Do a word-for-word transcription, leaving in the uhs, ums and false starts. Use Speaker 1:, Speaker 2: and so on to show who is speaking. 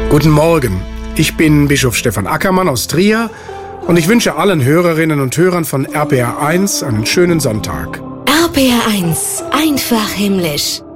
Speaker 1: Guten Morgen, ich bin Bischof Stefan Ackermann aus Trier und ich wünsche allen Hörerinnen und Hörern von R P R eins einen schönen Sonntag.
Speaker 2: R P R eins, einfach himmlisch.